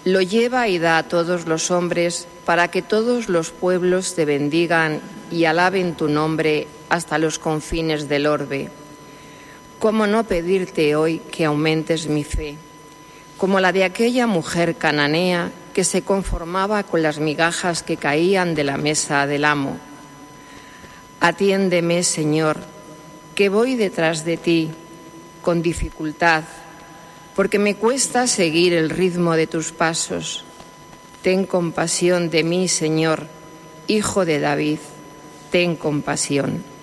Lo lleva y da a todos los hombres para que todos los pueblos te bendigan y alaben tu nombre hasta los confines del orbe. ¿Cómo no pedirte hoy que aumentes mi fe, como la de aquella mujer cananea que se conformaba con las migajas que caían de la mesa del amo? Atiéndeme, Señor, que voy detrás de ti con dificultad, porque me cuesta seguir el ritmo de tus pasos. Ten compasión de mí, Señor, Hijo de David, ten compasión.